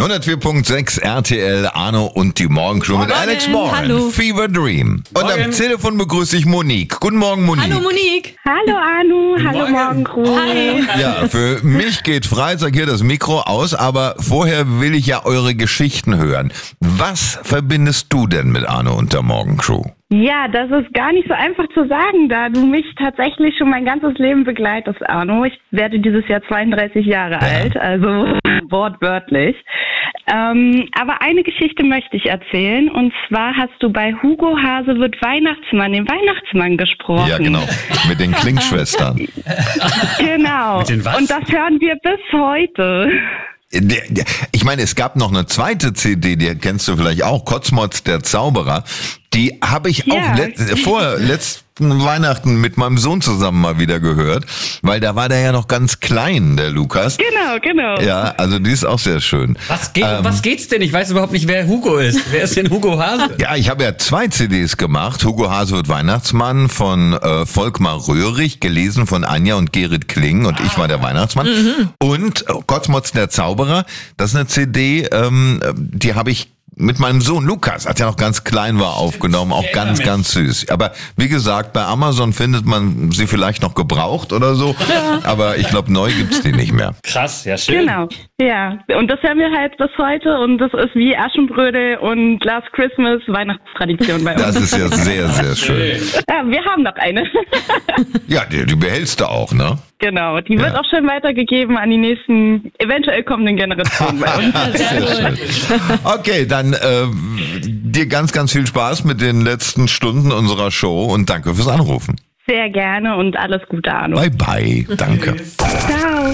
104.6 RTL, Arno und die Morgencrew mit Alex Morgan. Hallo. Fever Dream. Und am Telefon begrüße ich Monique. Guten Morgen, Monique. Hallo Monique. Hallo Arno, hallo Morgencrew. Hi. Ja, für mich geht Freitag hier das Mikro aus, aber vorher will ich ja eure Geschichten hören. Was verbindest du denn mit Arno und der Morgencrew? Ja, das ist gar nicht so einfach zu sagen, da du mich tatsächlich schon mein ganzes Leben begleitest, Arno. Ich werde dieses Jahr 32 Jahre alt, also wortwörtlich. Aber eine Geschichte möchte ich erzählen, und zwar hast du bei Hugo Hase wird Weihnachtsmann, den Weihnachtsmann gesprochen. Ja, genau. Mit den Klinkschwestern. Genau. Mit den was? Und das hören wir bis heute. Ich meine, es gab noch eine zweite CD, die kennst du vielleicht auch, Kotzmods der Zauberer. Die habe ich auch letzten Weihnachten mit meinem Sohn zusammen mal wieder gehört, weil da war der ja noch ganz klein, der Lukas. Genau. Ja, also die ist auch sehr schön. Was geht's denn? Ich weiß überhaupt nicht, wer Hugo ist. Wer ist denn Hugo Hase? Ja, ich habe ja 2 CDs gemacht. Hugo Hase wird Weihnachtsmann von Volkmar Röhrig, gelesen von Anja und Gerrit Kling, und ich war der Weihnachtsmann. Und Kotzmods der Zauberer, das ist eine CD, die habe ich mit meinem Sohn Lukas, als er noch ganz klein war, aufgenommen. Auch ganz, ganz süß. Aber wie gesagt, bei Amazon findet man sie vielleicht noch gebraucht oder so. Aber ich glaube, neu gibt's die nicht mehr. Krass, ja schön. Genau, ja. Und das hören wir halt bis heute, und das ist wie Aschenbrödel und Last Christmas Weihnachtstradition bei uns. Das ist ja sehr, sehr schön. Ja, wir haben noch eine. Ja, die behältst du auch, ne? Genau, die wird auch schön weitergegeben an die nächsten, eventuell kommenden Generationen bei uns. Sehr schön. Okay, dann dir ganz, ganz viel Spaß mit den letzten Stunden unserer Show und danke fürs Anrufen. Sehr gerne und alles Gute, Arno. Bye, bye. Danke. Ciao.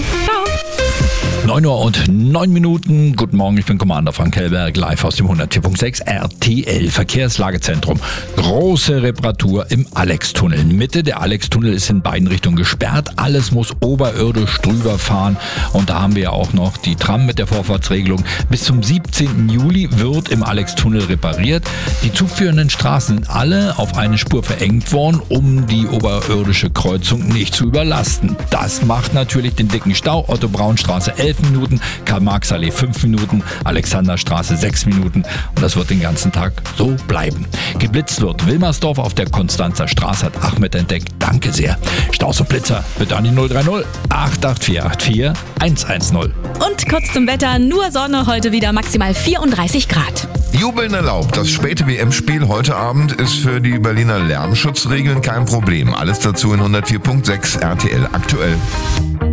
9:09. Guten Morgen, ich bin Commander Frank Hellberg, live aus dem 104.6 RTL Verkehrslagezentrum. Große Reparatur im Alex-Tunnel. Mitte der Alex-Tunnel ist in beiden Richtungen gesperrt. Alles muss oberirdisch drüber fahren. Und da haben wir ja auch noch die Tram mit der Vorfahrtsregelung. Bis zum 17. Juli wird im Alex-Tunnel repariert. Die zugführenden Straßen sind alle auf eine Spur verengt worden, um die oberirdische Kreuzung nicht zu überlasten. Das macht natürlich den dicken Stau. Otto-Braun-Straße 11 Minuten, Karl-Marx-Allee 5 Minuten, Alexanderstraße 6 Minuten, und das wird den ganzen Tag so bleiben. Geblitzt wird Wilmersdorf auf der Konstanzer Straße, hat Ahmed entdeckt. Danke sehr. Staus und Blitzer bitte an die 030 88484 110. Und kurz zum Wetter, nur Sonne, heute wieder maximal 34 Grad. Jubeln erlaubt. Das späte WM-Spiel heute Abend ist für die Berliner Lärmschutzregeln kein Problem. Alles dazu in 104.6 RTL aktuell.